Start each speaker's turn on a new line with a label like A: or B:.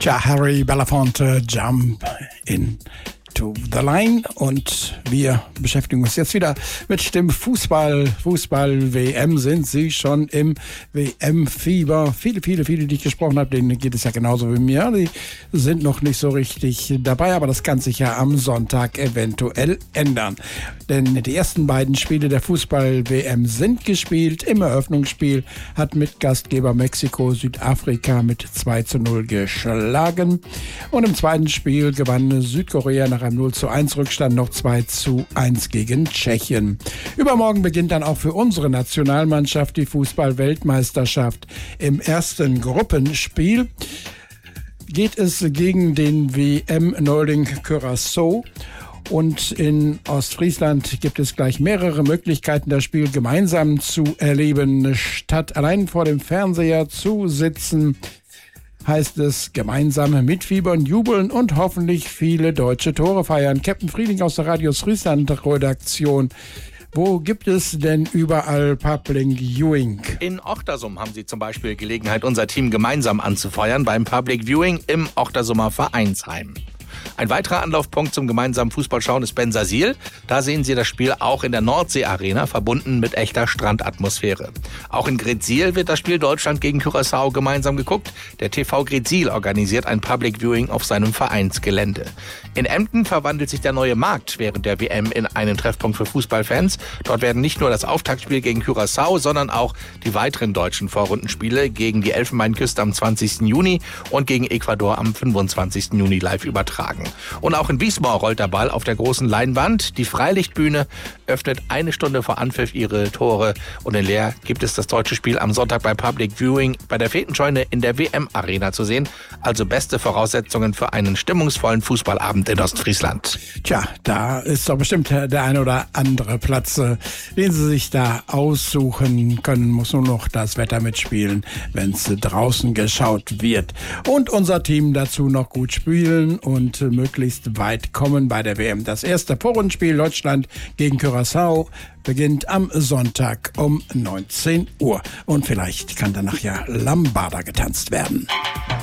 A: Tja, Harry Belafonte, Jump into the Line. Und wir beschäftigen uns jetzt wieder mit dem Fußball. Fußball-WM, sind Sie schon im WM-Fieber? Viele, die ich gesprochen habe, denen geht es ja genauso wie mir. Die sind noch nicht so richtig dabei, aber das kann sich ja am Sonntag eventuell ändern. Denn die ersten beiden Spiele der Fußball-WM sind gespielt. Im Eröffnungsspiel hat mit Gastgeber Mexiko Südafrika mit 2:0 geschlagen. Und im zweiten Spiel gewann Südkorea nach einem 0:1 Rückstand noch 2:1 gegen Tschechien. Übermorgen beginnt dann auch für unsere Nationalmannschaft die Fußball-Weltmeisterschaft. Im ersten Gruppenspiel geht es gegen den WM-Neuling Curaçao. Und in Ostfriesland gibt es gleich mehrere Möglichkeiten, das Spiel gemeinsam zu erleben. Statt allein vor dem Fernseher zu sitzen, heißt es gemeinsam mitfiebern, jubeln und hoffentlich viele deutsche Tore feiern. Captain Frieling aus der Radio Friesland-Redaktion. Wo gibt es denn überall Public Viewing?
B: In Ochtersum haben Sie zum Beispiel Gelegenheit, unser Team gemeinsam anzufeuern beim Public Viewing im Ochtersumer Vereinsheim. Ein weiterer Anlaufpunkt zum gemeinsamen Fußballschauen ist Bensersiel. Da sehen Sie das Spiel auch in der Nordsee-Arena, verbunden mit echter Strandatmosphäre. Auch in Gretzsiel wird das Spiel Deutschland gegen Curaçao gemeinsam geguckt. Der TV Gretzsiel organisiert ein Public Viewing auf seinem Vereinsgelände. In Emden verwandelt sich der neue Markt während der WM in einen Treffpunkt für Fußballfans. Dort werden nicht nur das Auftaktspiel gegen Curaçao, sondern auch die weiteren deutschen Vorrundenspiele gegen die Elfenbeinküste am 20. Juni und gegen Ecuador am 25. Juni live übertragen. Und auch in Wismar rollt der Ball auf der großen Leinwand. Die Freilichtbühne öffnet eine Stunde vor Anpfiff ihre Tore. Und in Leer gibt es das deutsche Spiel am Sonntag bei Public Viewing bei der Fetenscheune in der WM-Arena zu sehen. Also beste Voraussetzungen für einen stimmungsvollen Fußballabend in Ostfriesland.
A: Tja, da ist doch bestimmt der ein oder andere Platz, den Sie sich da aussuchen können. Muss nur noch das Wetter mitspielen, wenn es draußen geschaut wird. Und unser Team dazu noch gut spielen und möglichst weit kommen bei der WM. Das erste Vorrundenspiel Deutschland gegen Curaçao beginnt am Sonntag um 19 Uhr. Und vielleicht kann danach ja Lambada getanzt werden.